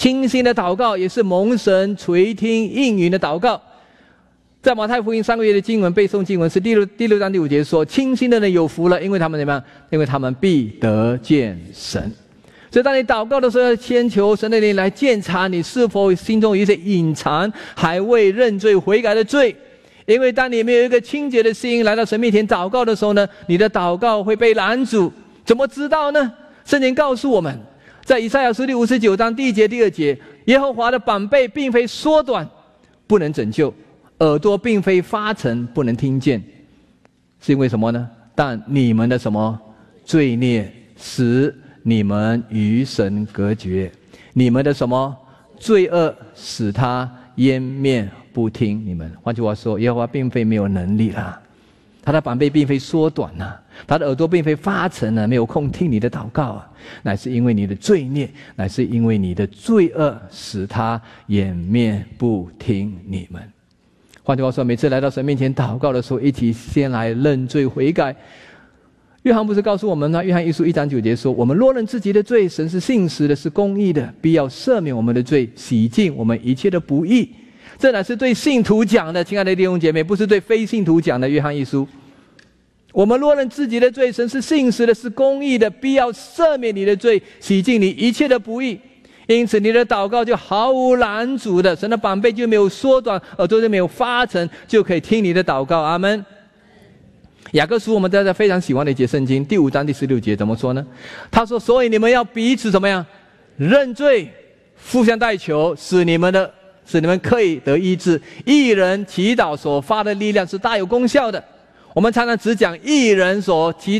清心的祷告也是蒙神垂听应允的祷告。在马太福音3个月的经文背诵经文是第六章第5节说，清心的人有福了，因为他们怎么样？因为他们必得见神。所以当你祷告的时候，要先求神的灵来鉴察你是否心中有一些隐藏还未认罪悔改的罪。因为当你没有一个清洁的心来到神面前祷告的时候呢，你的祷告会被拦阻。怎么知道呢？圣经告诉我们，在以赛亚书第59章第1节第2节，耶和华的膀臂并非缩短不能拯救，耳朵并非发沉不能听见，是因为什么呢？但你们的什么罪孽使你们与神隔绝，你们的什么罪恶使他掩面不听你们。换句话说，耶和华并非没有能力啦，他的膀臂并非缩短啦，他的耳朵并非发沉了，没有空听你的祷告啊，乃是因为你的罪孽，乃是因为你的罪恶使他掩面不听你们。换句话说，每次来到神面前祷告的时候，一起先来认罪悔改。约翰不是告诉我们吗？约翰一书1章9节说，我们若认自己的罪，神是信实的，是公义的，必要赦免我们的罪，洗净我们一切的不义。这乃是对信徒讲的，亲爱的弟兄姐妹，不是对非信徒讲的。约翰一书，我们若认自己的罪，神是信实的，是公义的，必要赦免你的罪，洗净你一切的不义。因此你的祷告就毫无拦阻的，神的膀臂就没有缩短，耳朵就没有发沉，就可以听你的祷告。阿们。雅各书我们大家非常喜欢的一节圣经，第5章第16节怎么说呢？他说，所以你们要彼此怎么样？认罪，互相代求，使你们可以得医治。义人祈祷所发的力量是大有功效的。我们常常只讲义人祈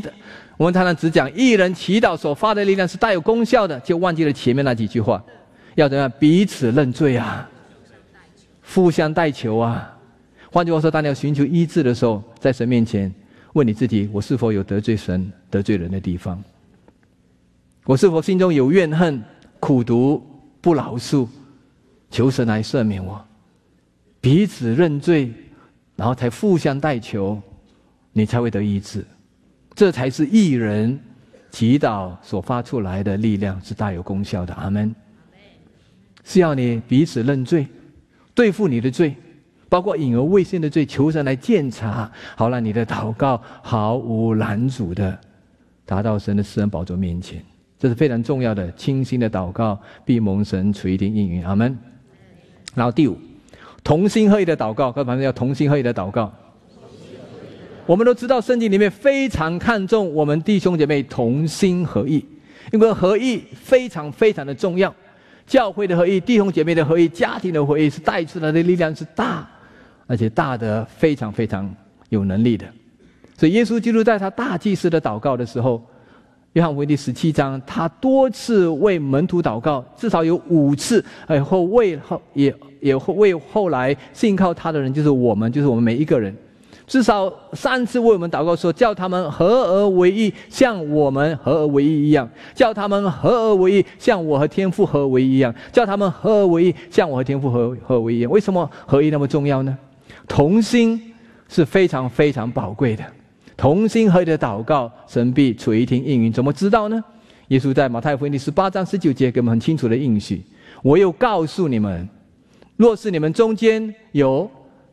祷所发的力量是大有功效的，就忘记了前面那几句话。要怎么样？彼此认罪啊，互相代求啊。换句话说，当你要寻求医治的时候，在神面前问你自己，我是否有得罪神得罪人的地方？我是否心中有怨恨苦毒不饶恕？求神来赦免我。彼此认罪，然后才互相代求，你才会得医治。这才是义人祈祷所发出来的力量，是大有功效的。阿们。是要你彼此认罪，对付你的罪，包括隐而未现的罪，求神来鉴察，好让你的祷告毫无拦阻的达到神的施恩宝座面前。这是非常重要的，清心的祷告必蒙神垂听应允。阿们。然后第5，同心合意的祷告，跟旁边要同心合意的祷告。我们都知道圣经里面非常看重我们弟兄姐妹同心合意，因为合意非常非常的重要。教会的合一，弟兄姐妹的合一，家庭的合一，是带出来的力量是大，而且大的非常非常有能力的。所以耶稣基督在他大祭司的祷告的时候，约翰福音第17章，他多次为门徒祷告，至少有5次，也为后来信靠他的人，就是我们每一个人，至少3次为我们祷告说，叫他们合而为一，像我们合而为一一样；叫他们合而为一，像我和天父合而为一一样；叫他们合而为一，像我和天父合而为一一样。为什么合一那么重要呢？同心是非常非常宝贵的，同心合一的祷告，神必垂听应允。怎么知道呢？耶稣在马太福音第18章19节给我们很清楚的应许：我又告诉你们，若是你们中间有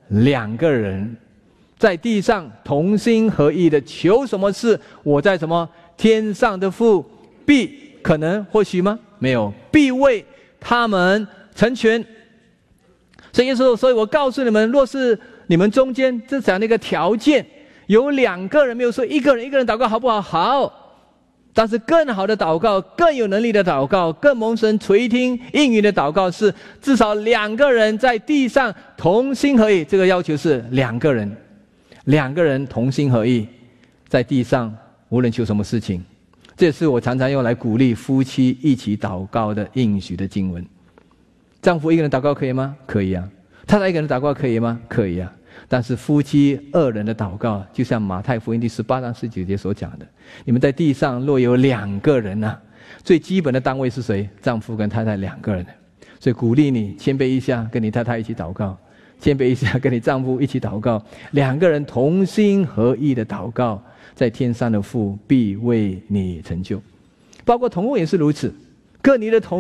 2个人在地上同心合意的求什么事，我在什么天上的父必可能或许吗？没有，必为他们成全。所以耶稣说，所以我告诉你们，若是你们中间，这讲那个条件，有2个人，没有说一个人祷告好不好？好。但是更好的祷告，更有能力的祷告，更蒙神垂听应允的祷告，是至少2个人在地上同心合意。这个要求是2个人同心合意，在地上无论求什么事情。这也是我常常用来鼓励夫妻一起祷告的应许的经文。丈夫一个人祷告可以吗？可以啊。太太一个人祷告可以吗？可以啊。但是夫妻2人的祷告，就像马太福音第18章19节所讲的，你们在地上若有2个人啊，最基本的单位是谁？丈夫跟太太2个人。所以鼓励你谦卑一下，跟你太太一起祷告；谦卑一下，跟你丈夫一起祷告。2个人同心合意的祷告，在天上的父必为你成就。包括同工也是如此，各你的同